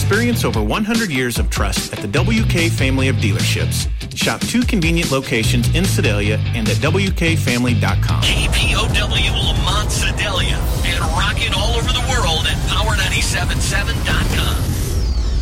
Experience over 100 years of trust at the WK family of dealerships. Shop 2 convenient locations in Sedalia and at WKFamily.com. KPOW Lamont Sedalia and rock it all over the world at Power 97.7.com.